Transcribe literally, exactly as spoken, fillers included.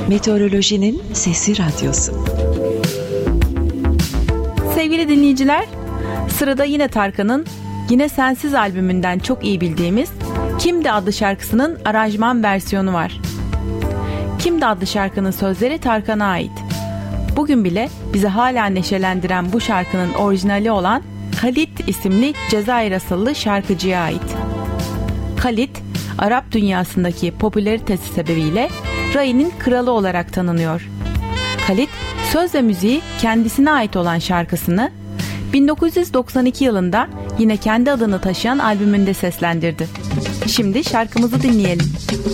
Meteorolojinin Sesi Radyosu. Sevgili dinleyiciler, sırada yine Tarkan'ın Yine Sensiz albümünden çok iyi bildiğimiz Kimdi adlı şarkısının aranjman versiyonu var. Kimdi adlı şarkının sözleri Tarkan'a ait. Bugün bile bizi hala neşelendiren bu şarkının orijinali olan Halit isimli Cezayir asıllı şarkıcıya ait. Halit, Arap dünyasındaki popülaritesi sebebiyle Rai'nin kralı olarak tanınıyor. Halit, söz ve müziği kendisine ait olan şarkısını bin dokuz yüz doksan iki yılında yine kendi adını taşıyan albümünde seslendirdi. Şimdi şarkımızı dinleyelim.